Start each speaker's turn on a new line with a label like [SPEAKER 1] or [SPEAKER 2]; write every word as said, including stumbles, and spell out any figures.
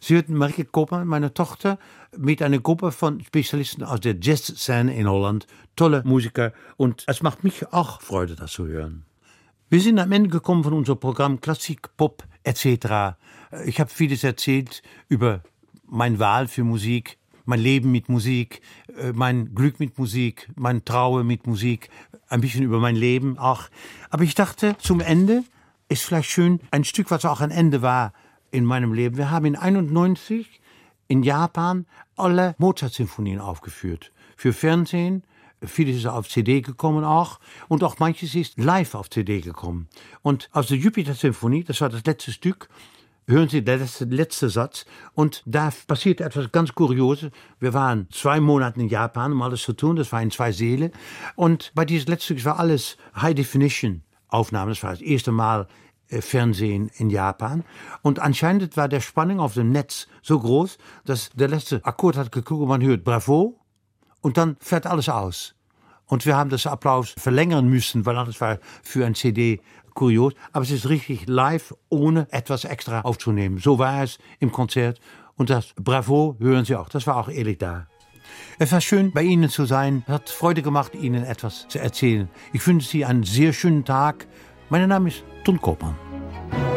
[SPEAKER 1] Sie hörten Marieke Koopman, meine Tochter, mit einer Gruppe von Spezialisten aus der Jazzszene in Holland. Tolle Musiker und es macht mich auch Freude, das zu hören. Wir sind am Ende gekommen von unserem Programm Klassik, Pop et cetera. Ich habe vieles erzählt über meine Wahl für Musik, mein Leben mit Musik, mein Glück mit Musik, mein Traue mit Musik, ein bisschen über mein Leben auch. Aber ich dachte, zum Ende ist vielleicht schön, ein Stück, was auch ein Ende war in meinem Leben. Wir haben in einundneunzig in Japan alle Mozart-Symphonien aufgeführt. Für Fernsehen, vieles ist auf C D gekommen auch und auch manches ist live auf C D gekommen. Und aus der Jupiter-Symphonie, das war das letzte Stück, hören Sie der letzte, letzte Satz und da passiert etwas ganz Kurioses. Wir waren zwei Monate in Japan, um alles zu tun, das war in zwei Säle und bei diesem letzten Stück war alles High-Definition-Aufnahmen, das war das erste Mal äh, Fernsehen in Japan und anscheinend war der Spannung auf dem Netz so groß, dass der letzte Akkord hat geguckt und man hört Bravo und dann fährt alles aus. Und wir haben das Applaus verlängern müssen, weil das war für ein C D kurios. Aber es ist richtig live, ohne etwas extra aufzunehmen. So war es im Konzert. Und das Bravo hören Sie auch. Das war auch ehrlich da. Es war schön, bei Ihnen zu sein. Es hat Freude gemacht, Ihnen etwas zu erzählen. Ich wünsche Sie einen sehr schönen Tag. Mein Name ist Ton Koopman.